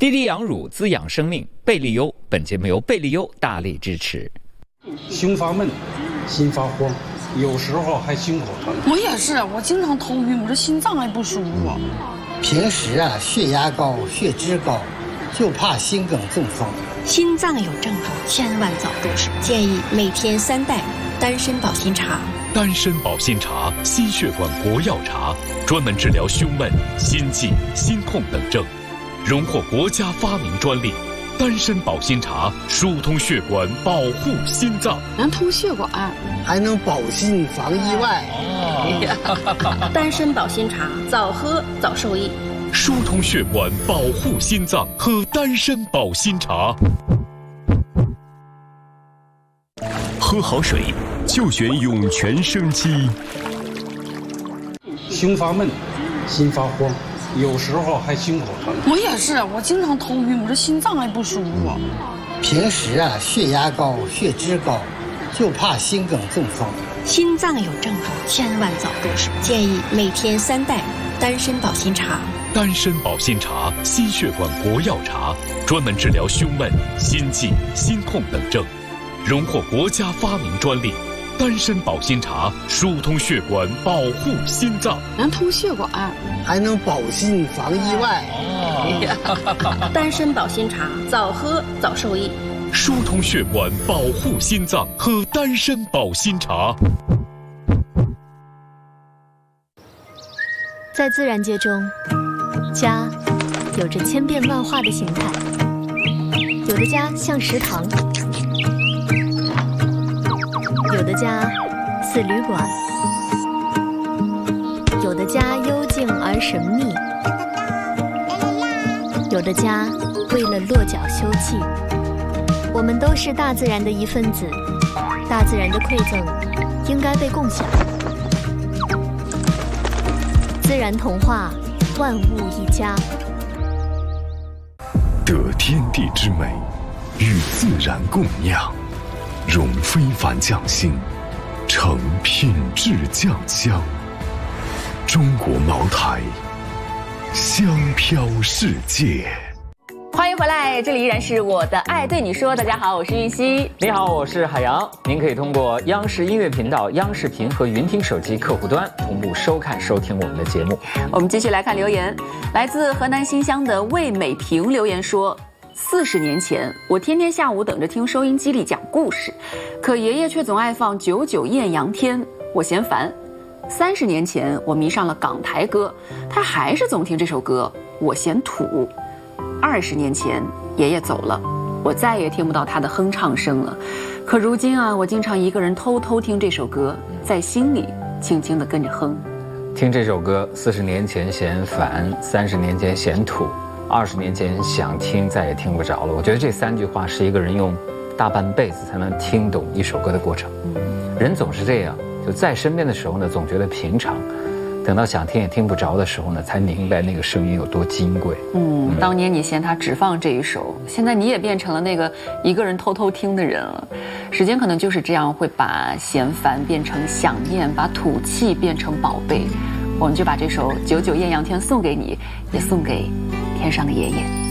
滴滴养乳滋养生命，贝利优。本节目由贝利优大力支持。 胸发闷，心发慌，有时候还心口疼。 我也是，我经常头晕，我这心脏还不舒服。 平时血压高、血脂高，就怕心梗中风。 心脏有症状，千万早入手。建议每天3袋丹参保心茶。 丹参保心茶，心血管国药茶，专门治疗胸闷、心悸、心痛等症，荣获国家发明专利。丹参保心茶疏通血管，保护心脏， 能通血管， 还能保心防意外。 丹参保心茶，早喝早受益。 疏通血管，保护心脏，喝丹参保心茶。 喝好水就选涌泉生机。 胸发闷，心发慌，有时候还心口疼。 我也是，我经常头晕，我这心脏还不舒服。 平时血压高、血脂高，就怕心梗中风。 心脏有症状，千万早入手。建议每天3袋丹参保心茶。 丹参保心茶，心血管国药茶，专门治疗胸闷、心悸、心痛等症，荣获国家发明专利。丹参保心茶疏通血管，保护心脏， 能通血管， 还能保心防意外。 丹参保心茶，早喝早受益。 疏通血管，保护心脏，喝丹参保心茶。 在自然界中，家有着千变万化的形态，有的家像食堂，有的家似旅馆，有的家幽静而神秘，有的家为了落脚休憩。我们都是大自然的一份子，大自然的馈赠应该被共享。自然童话，万物一家。 得天地之美，与自然共酿，融非凡匠心，成品质酱香。中国茅台，香飘世界。 欢迎回来，这里依然是我的爱对你说。大家好，我是玉溪。 你好，我是海洋。您可以通过央视音乐频道、央视频和云听手机客户端同步收看收听我们的节目。 我们继续来看留言，来自河南新乡的魏美平留言说：40年前，我天天下午等着听收音机里讲故事，可爷爷却总爱放《久久艳阳天》，我嫌烦。30年前，我迷上了港台歌，他还是总听这首歌，我嫌土。20年前，爷爷走了，我再也听不到他的哼唱声了。可如今我经常一个人偷偷听这首歌，在心里轻轻地跟着哼。 听这首歌，40年前嫌烦，30年前嫌土，20年前想听，再也听不着了。我觉得这3句话是一个人用大半辈子才能听懂一首歌的过程。人总是这样，就在身边的时候呢，总觉得平常。等到想听也听不着的时候呢，才明白那个声音有多金贵。 当年你嫌他只放这一首，现在你也变成了那个一个人偷偷听的人了。时间可能就是这样，会把嫌烦变成想念，把土气变成宝贝。我们就把这首《久久艳阳天》送给你，也送给天上的爷爷。